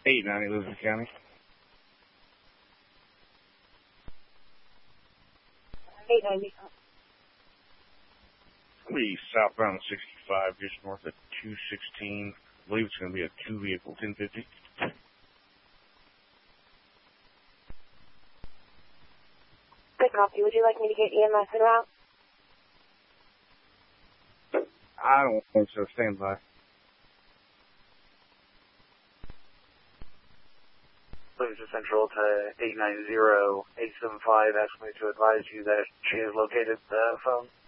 890 Elizabeth County. 890. Be southbound 65, just north of 216. I believe it's going to be a two-vehicle 1050. Good copy. Would you like me to get EMS en route? I don't think so. Stand by. Please to Central to 890-875, asking me to advise you that she has located the phone.